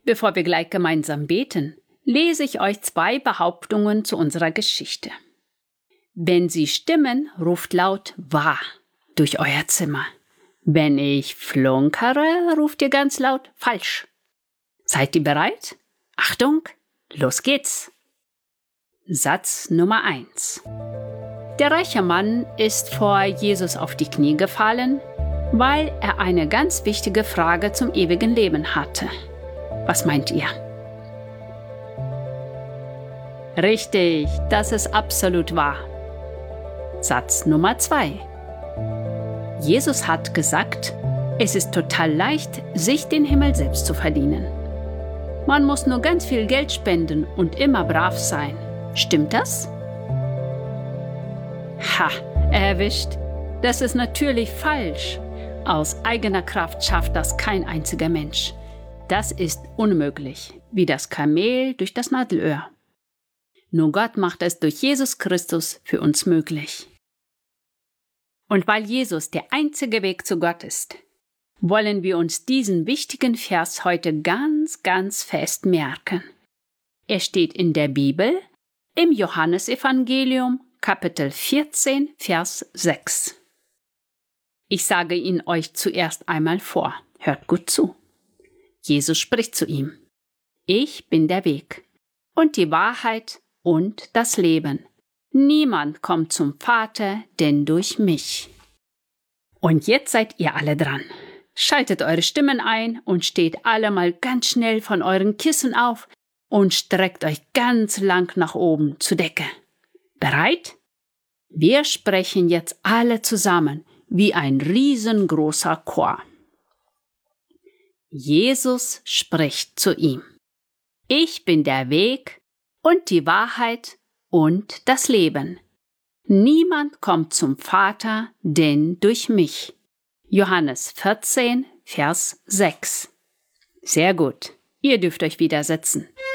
Bevor wir gleich gemeinsam beten, lese ich euch 2 Behauptungen zu unserer Geschichte. Wenn sie stimmen, ruft laut wahr durch euer Zimmer. Wenn ich flunkere, ruft ihr ganz laut falsch. Seid ihr bereit? Achtung, los geht's! Satz Nummer 1. Der reiche Mann ist vor Jesus auf die Knie gefallen, weil er eine ganz wichtige Frage zum ewigen Leben hatte. Was meint ihr? Richtig, das ist absolut wahr. Satz Nummer 2. Jesus hat gesagt, es ist total leicht, sich den Himmel selbst zu verdienen. Man muss nur ganz viel Geld spenden und immer brav sein. Stimmt das? Ha, erwischt. Das ist natürlich falsch. Aus eigener Kraft schafft das kein einziger Mensch. Das ist unmöglich, wie das Kamel durch das Nadelöhr. Nur Gott macht es durch Jesus Christus für uns möglich. Und weil Jesus der einzige Weg zu Gott ist, wollen wir uns diesen wichtigen Vers heute ganz, ganz fest merken. Er steht in der Bibel, im Johannesevangelium, Kapitel 14, Vers 6. Ich sage ihn euch zuerst einmal vor. Hört gut zu. Jesus spricht zu ihm. Ich bin der Weg und die Wahrheit und das Leben. Niemand kommt zum Vater, denn durch mich. Und jetzt seid ihr alle dran. Schaltet eure Stimmen ein und steht alle mal ganz schnell von euren Kissen auf und streckt euch ganz lang nach oben zur Decke. Bereit? Wir sprechen jetzt alle zusammen wie ein riesengroßer Chor. Jesus spricht zu ihm. Ich bin der Weg und die Wahrheit und das Leben. Niemand kommt zum Vater, denn durch mich. Johannes 14, Vers 6. Sehr gut. Ihr dürft euch wieder setzen.